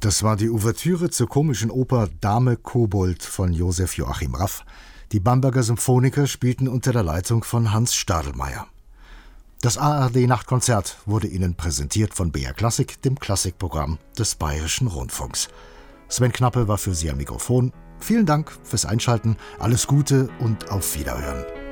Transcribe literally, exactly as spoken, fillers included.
Das war die Ouvertüre zur komischen Oper Dame Kobold von Josef Joachim Raff. Die Bamberger Symphoniker spielten unter der Leitung von Hans Stadelmeier. Das A R D-Nachtkonzert wurde Ihnen präsentiert von B R Klassik, dem Klassikprogramm des Bayerischen Rundfunks. Sven Knappe war für Sie am Mikrofon. Vielen Dank fürs Einschalten, alles Gute und auf Wiederhören.